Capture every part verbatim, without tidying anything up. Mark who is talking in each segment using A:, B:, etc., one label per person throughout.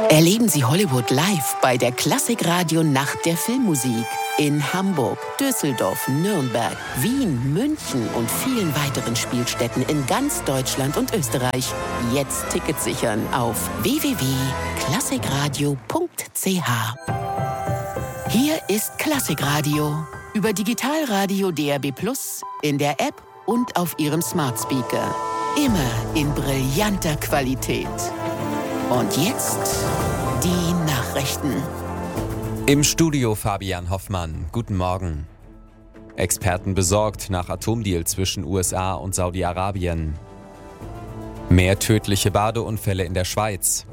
A: Erleben Sie Hollywood live bei der Klassikradio Nacht der Filmmusik. In Hamburg, Düsseldorf, Nürnberg, Wien, München und vielen weiteren Spielstätten in ganz Deutschland und Österreich. Jetzt Tickets sichern auf w w w punkt klassikradio punkt c h. Hier ist Klassikradio über Digitalradio D A B plus, in der App und auf Ihrem Smart Speaker. Immer in brillanter Qualität. Und jetzt die Nachrichten.
B: Im Studio Fabian Hoffmann. Guten Morgen. Experten besorgt nach Atomdeal zwischen U S A und Saudi-Arabien. Mehr tödliche Badeunfälle in der Schweiz.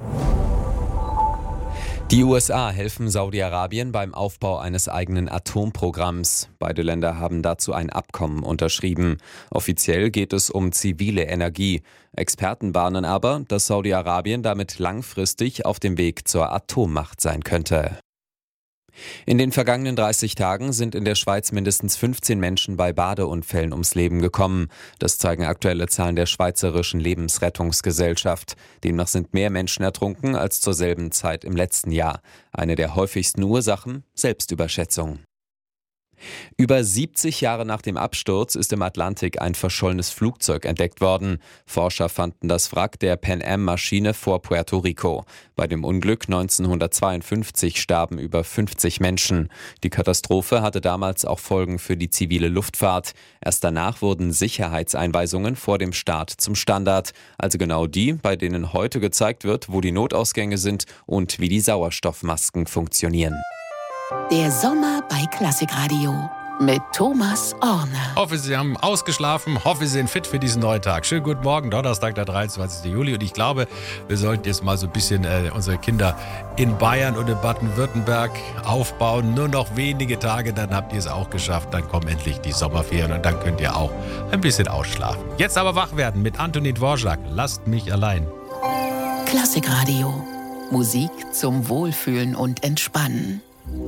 B: Die U S A helfen Saudi-Arabien beim Aufbau eines eigenen Atomprogramms. Beide Länder haben dazu ein Abkommen unterschrieben. Offiziell geht es um zivile Energie. Experten warnen aber, dass Saudi-Arabien damit langfristig auf dem Weg zur Atommacht sein könnte. In den vergangenen dreißig Tagen sind in der Schweiz mindestens fünfzehn Menschen bei Badeunfällen ums Leben gekommen. Das zeigen aktuelle Zahlen der Schweizerischen Lebensrettungsgesellschaft. Demnach sind mehr Menschen ertrunken als zur selben Zeit im letzten Jahr. Eine der häufigsten Ursachen: Selbstüberschätzung. Über siebzig Jahre nach dem Absturz ist im Atlantik ein verschollenes Flugzeug entdeckt worden. Forscher fanden das Wrack der Pan Am-Maschine vor Puerto Rico. Bei dem Unglück neunzehnhundertzweiundfünfzig starben über fünfzig Menschen. Die Katastrophe hatte damals auch Folgen für die zivile Luftfahrt. Erst danach wurden Sicherheitseinweisungen vor dem Start zum Standard. Also genau die, bei denen heute gezeigt wird, wo die Notausgänge sind und wie die Sauerstoffmasken funktionieren.
A: Der Sommer bei Klassikradio mit Thomas Orner.
C: Hoffe, Sie haben ausgeschlafen, hoffe, Sie sind fit für diesen neuen Tag. Schönen guten Morgen, Donnerstag, der dreiundzwanzigsten Juli. Und ich glaube, wir sollten jetzt mal so ein bisschen äh, unsere Kinder in Bayern und in Baden-Württemberg aufbauen. Nur noch wenige Tage, dann habt ihr es auch geschafft. Dann kommen endlich die Sommerferien und dann könnt ihr auch ein bisschen ausschlafen. Jetzt aber wach werden mit Antonin Dvorak. Lasst mich allein.
A: Klassikradio. Musik zum Wohlfühlen und Entspannen.